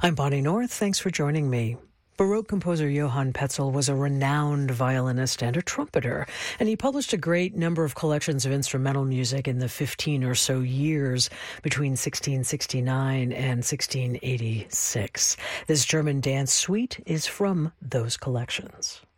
I'm Bonnie North. Thanks for joining me. Baroque composer Johann Petzel was a renowned violinist and a trumpeter, and he published a great number of collections of instrumental music in the 15 or so years between 1669 and 1686. This German dance suite is from those collections.